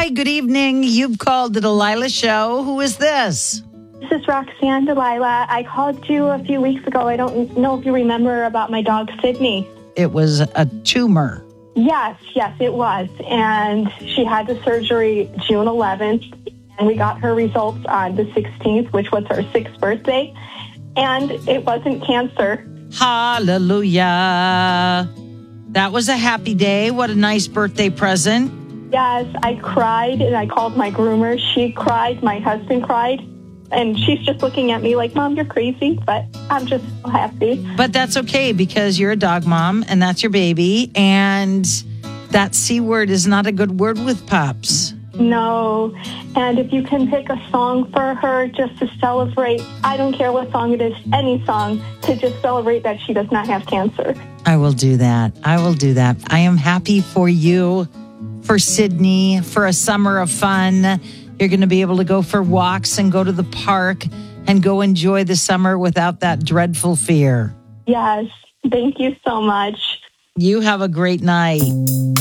Hi, good evening. You've called the Delilah Show. Who is this? This is Roxanne Delilah. I called you a few weeks ago. I don't know if you remember about my dog, Sydney. It was a tumor. Yes, it was. And she had the surgery June 11th, and we got her results on the 16th, which was her 6th birthday. And it wasn't cancer. Hallelujah. That was a happy day. What a nice birthday present. Yes, I cried, and I called my groomer. She cried. My husband cried. And she's just looking at me like, Mom, you're crazy. But I'm just so happy. But that's okay because you're a dog mom and that's your baby. And that C word is not a good word with pups. No. And if you can pick a song for her just to celebrate, I don't care what song it is, any song, to just celebrate that she does not have cancer. I will do that. I am happy for you, for Sydney, for a summer of fun. You're going to be able to go for walks and go to the park and go enjoy the summer without that dreadful fear. Yes. Thank you so much. You have a great night.